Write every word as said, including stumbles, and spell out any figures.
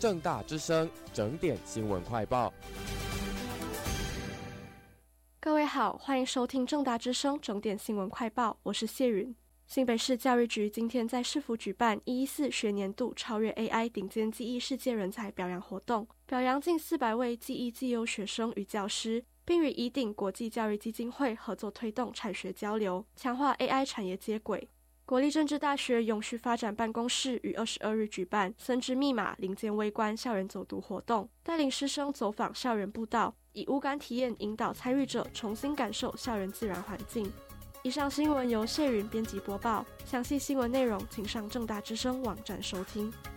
政大之声整点新闻快报。 各位好，欢迎收听政大之声整点新闻快报，我是谢云。新北市教育局今天在市府举办一一四学年度超越 A I 顶尖技艺世界人才表扬活动，表扬近四百位技艺技优学生与教师，并与宜鼎国际教育基金会合作推动产学交流，强化 A I 产业接轨。国立政治大学永续发展办公室于二十二日举办森之密码零件微观校园走读活动，带领师生走访校园步道，以无感体验引导参与者重新感受校园自然环境。以上新闻由谢云编辑播报，详细新闻内容请上政大之声网站收听。